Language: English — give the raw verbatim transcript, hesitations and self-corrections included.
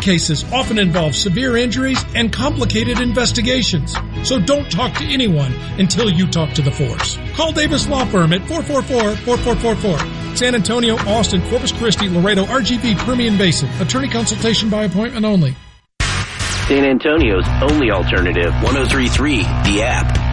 cases often involve severe injuries and complicated investigations. So don't talk to anyone until you talk to the force. Call Davis Law Firm at four four four, four four four four. San Antonio, Austin, Corpus Christi, Laredo, R G V, Permian Basin. Attorney consultation by appointment only. San Antonio's only alternative, one oh three point three, The App.